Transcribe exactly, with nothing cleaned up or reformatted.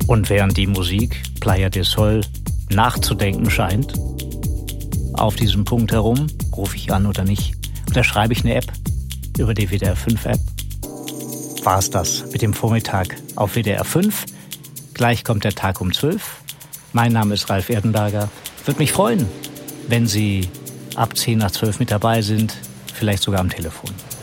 Und während die Musik Playa del Sol nachzudenken scheint, auf diesem Punkt herum, rufe ich an oder nicht, oder schreibe ich eine App über die W D R fünf App. War es das mit dem Vormittag auf W D R fünf. Gleich kommt der Tag um zwölf. Mein Name ist Ralf Erdenberger. Würde mich freuen, wenn Sie ab zehn nach zwölf mit dabei sind, vielleicht sogar am Telefon.